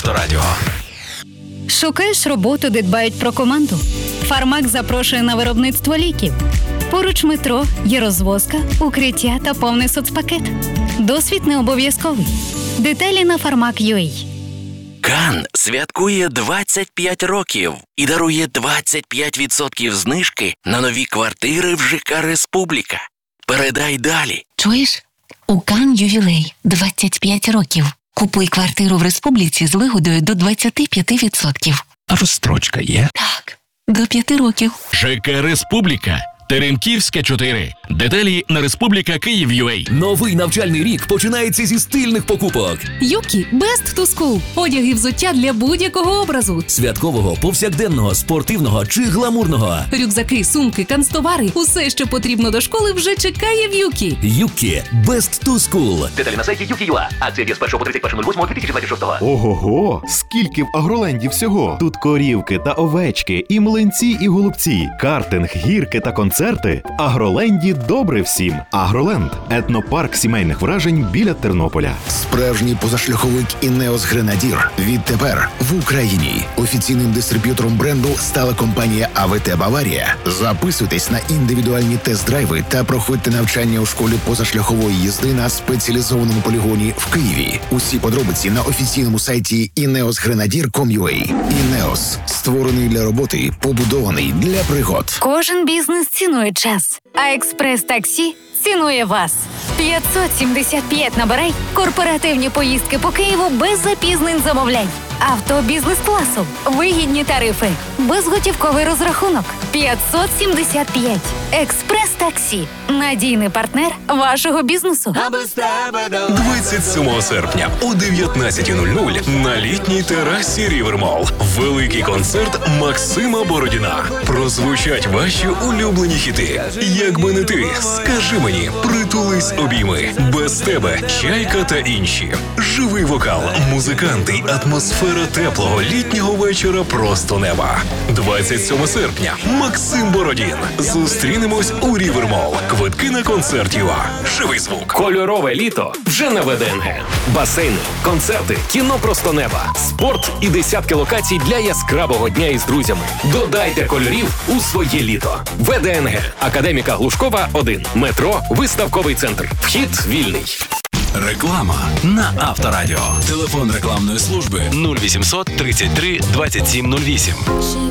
Авторадіо. Шукаєш роботу, де дбають про команду? Фармак запрошує на виробництво ліків. Поруч метро є розвозка, укриття та повний соцпакет. Досвід не обов'язковий. Деталі на Farmak.ua. Кан святкує 25 років і дарує 25% знижки на нові квартири в ЖК «Республіка». Передай далі. Чуєш? У Кан ювілей 25 років. Купуй квартиру в Республіці з вигодою до 25%. А розстрочка є? Так, до 5 років. ЖК «Республіка». Теремківська, 4. Деталі на Республіка Київ.ua. Новий навчальний рік починається зі стильних покупок. Юкі Best to School. Одяг і взуття для будь-якого образу. Святкового, повсякденного, спортивного чи гламурного. Рюкзаки, сумки, канцтовари. Усе, що потрібно до школи, вже чекає в Юкі. Юкі Best to School. Деталі на сайті Юкі.ua. Акція діє з 1 по 31.08.2026. Ого-го! Скільки в Агроленді всього! Тут корівки та овечки, і млинці, і голубці, картинг, гірки та концерти. В Агроленді добре всім. Агроленд – етнопарк сімейних вражень біля Тернополя. Справжній позашляховик «Інеос Гренадір» відтепер в Україні. Офіційним дистриб'ютором бренду стала компанія АВТ Баварія. Записуйтесь на індивідуальні тест-драйви та проходьте навчання у школі позашляхової їзди на спеціалізованому полігоні в Києві. Усі подробиці на офіційному сайті ineosgrenadier.com.ua. «Інеос» – створений для роботи, побудований для пригод. Кожен бізнес цінує час, а експрес-таксі цінує вас. 575 набирай, корпоративні поїздки по Києву без запізнень замовляй. Авто бізнес-класу, вигідні тарифи, безготівковий розрахунок. 575. Експрес-таксі. Надійний партнер вашого бізнесу. 27 серпня о 19:00 на літній терасі Рівермол. Великий концерт Максима Бородіна. Прозвучать ваші улюблені хіти. Якби не ти, скажи мені, притулись обійми. Без тебе, Чайка та інші. Живий вокал, музиканти й атмосфера теплого літнього вечора просто неба. 27 серпня. Максим Бородін. Зустрінемось у Рівермол. Квитки на концерт ЮА. Живий звук. Кольорове літо вже на ВДНГ. Басейни, концерти, кіно просто неба, спорт і десятки локацій для яскравого дня із друзями. Додайте кольорів у своє літо. ВДНГ. Академіка Глушкова, 1. Метро. Виставковий центр. Вхід вільний. Реклама на Авторадіо. Телефон рекламної служби 0800 33 27 08.